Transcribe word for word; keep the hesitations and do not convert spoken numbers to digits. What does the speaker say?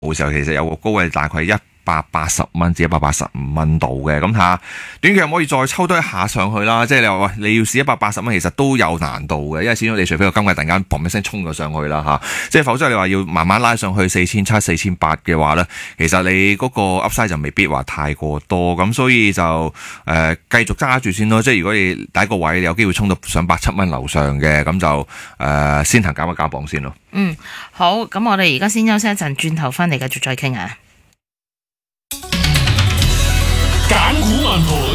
嘅時候，其實有個高位大概一百八十蚊至一百八十五蚊度嘅，咁睇下短期可唔可以再抽多一下上去啦？即係你話喂，你要試一百八十蚊，其實都有難度嘅，因為始終你除非個金價突然間砰一聲衝咗上去啦嚇，即係否則你話要慢慢拉上去四千七、四千八嘅話咧，其實你嗰個 Upside 就未必話太過多，咁所以就誒、呃、繼續揸住先咯。即係如果你第一個位你有機會衝到上百七蚊樓上嘅，咁就誒、呃、先行減一減磅先咯。 嗯，好，咁我哋而家先休息一陣，轉頭翻嚟繼續再傾下。 簡股問盤